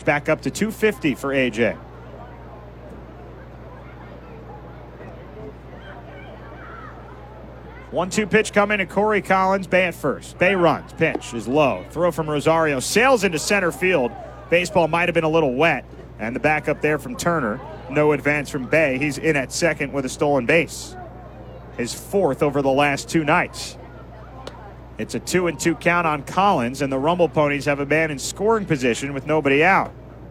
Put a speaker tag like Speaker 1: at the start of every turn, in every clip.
Speaker 1: back up to 250 for AJ. One-two pitch coming to Corey Collins. Bay at first. Bay runs. Pitch is low. Throw from Rosario. Sails into center field. Baseball might have been a little wet. And the backup there from Turner. No advance from Bay. He's in at second with a stolen base. His fourth over the last two nights. It's a 2-2 count on Collins, and the Rumble Ponies have a man in scoring position with nobody out.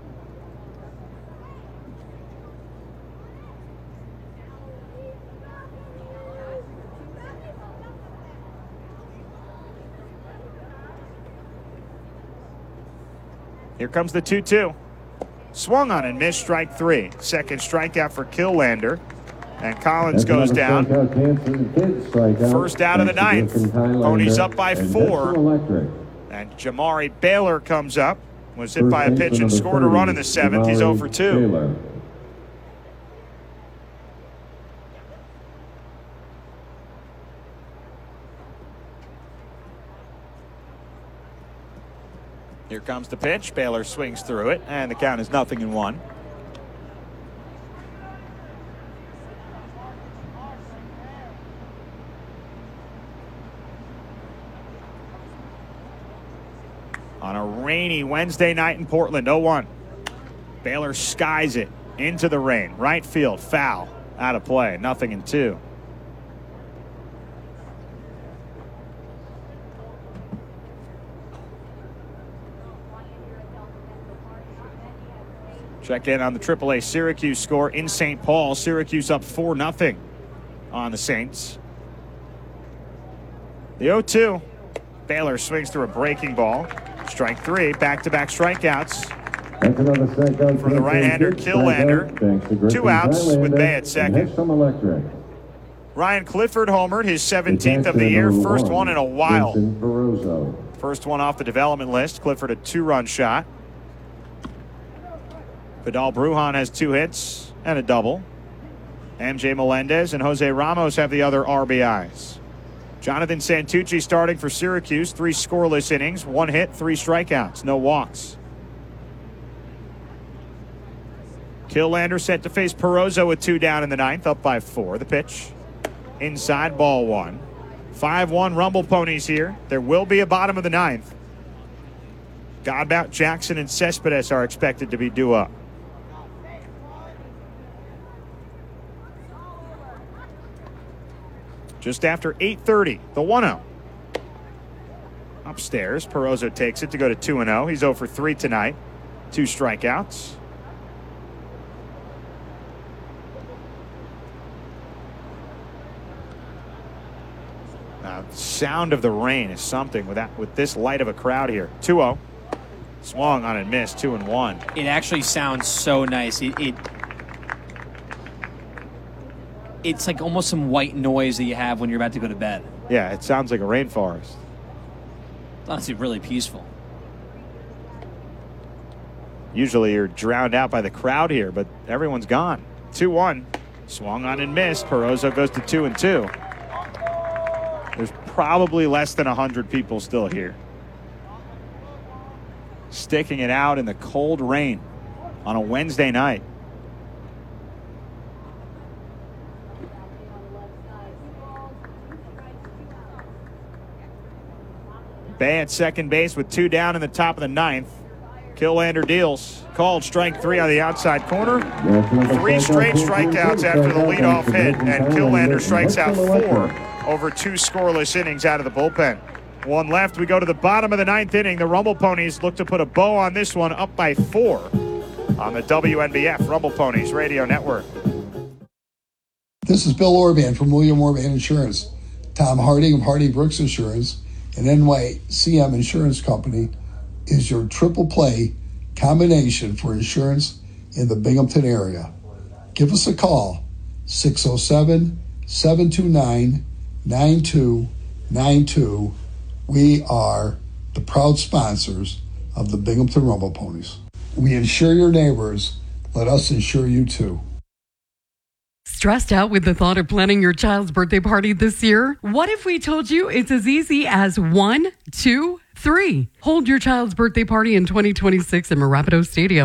Speaker 1: Here comes the 2-2. Swung on and missed, strike three. Second strikeout for Killander. And Collins goes down. First out of the ninth. Ponies up by 4. And Jamari Baylor comes up. Was hit by a pitch and scored a run in the seventh. He's 0 for 2. Here comes the pitch. Baylor swings through it, and the count is 0-1. On a rainy Wednesday night in Portland, 0-1. Baylor skies it into the rain. Right field, foul, out of play, 0-2. Check in on the AAA Syracuse score in St. Paul. Syracuse up 4-0 on the Saints. The 0-2. Baylor swings through a breaking ball. Strike three. Back-to-back strikeouts for the right-hander Killander. 2 outs with Bay at second. Ryan Clifford homered, his 17th of the year. First one in a while. First one off the development list. Clifford a 2-run shot. Vidal Brujan has 2 hits and a double. MJ Melendez and Jose Ramos have the other RBIs. Jonathan Santucci starting for Syracuse. 3 scoreless innings, 1 hit, 3 strikeouts, no walks. Killander set to face Perozzo with 2 down in the ninth, up by 4. The pitch inside, ball 1. 5-1 Rumble Ponies here. There will be a bottom of the ninth. Godbout, Jackson, and Cespedes are expected to be due up. Just after 8:30, the 1-0. Upstairs, Perozzo takes it to go to 2-0. He's 0 for 3 tonight. 2 strikeouts. The sound of the rain is something with this light of a crowd here. 2-0. Swung on and missed, 2-1.
Speaker 2: It actually sounds so nice. It's like almost some white noise that you have when you're about to go to bed.
Speaker 1: Yeah, it sounds like a rainforest.
Speaker 2: It's honestly really peaceful.
Speaker 1: Usually you're drowned out by the crowd here, but everyone's gone. 2-1. Swung on and missed. Perozzo goes to 2-2. There's probably less than 100 people still here. Sticking it out in the cold rain on a Wednesday night. Bay at second base with 2 down in the top of the ninth. Killander deals. Called strike 3 on the outside corner. 3 straight strikeouts after the leadoff hit, and Killander strikes out 4 over 2 scoreless innings out of the bullpen. 1 left. We go to the bottom of the ninth inning. The Rumble Ponies look to put a bow on this one, up by 4 on the WNBF Rumble Ponies Radio Network.
Speaker 3: This is Bill Orban from William Orban Insurance. Tom Harding of Hardy Brooks Insurance and NYCM Insurance Company is your triple play combination for insurance in the Binghamton area. Give us a call, 607-729-9292. We are the proud sponsors of the Binghamton Rumble Ponies. We insure your neighbors. Let us insure you too.
Speaker 4: Stressed out with the thought of planning your child's birthday party this year? What if we told you it's as easy as 1, 2, 3? Hold your child's birthday party in 2026 in Marapido Stadium.